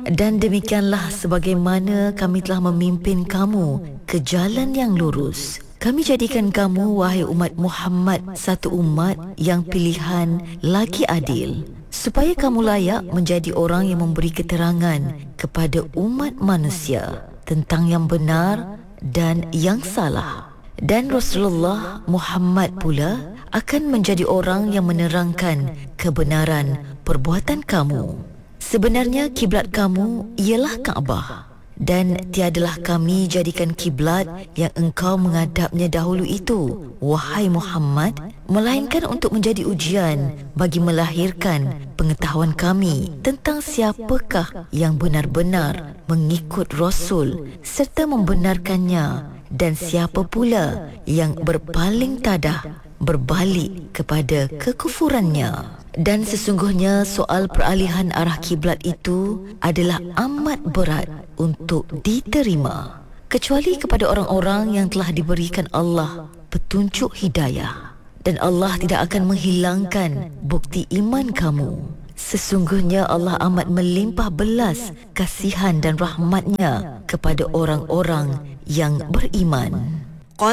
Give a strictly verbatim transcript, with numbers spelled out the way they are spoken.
Dan demikianlah sebagaimana kami telah memimpin kamu ke jalan yang lurus. Kami jadikan kamu, wahai umat Muhammad, satu umat yang pilihan lagi adil, supaya kamu layak menjadi orang yang memberi keterangan kepada umat manusia tentang yang benar dan yang salah. Dan Rasulullah Muhammad pula akan menjadi orang yang menerangkan kebenaran perbuatan kamu. Sebenarnya kiblat kamu ialah Kaabah, dan tiadalah kami jadikan kiblat yang engkau menghadapnya dahulu itu, wahai Muhammad, melainkan untuk menjadi ujian bagi melahirkan pengetahuan kami tentang siapakah yang benar-benar mengikut Rasul serta membenarkannya, dan siapa pula yang berpaling tadah berbalik kepada kekufurannya. Dan sesungguhnya soal peralihan arah kiblat itu adalah amat berat untuk diterima, kecuali kepada orang-orang yang telah diberikan Allah petunjuk hidayah. Dan Allah tidak akan menghilangkan bukti iman kamu. Sesungguhnya Allah amat melimpah belas kasihan dan rahmatnya kepada orang-orang yang beriman.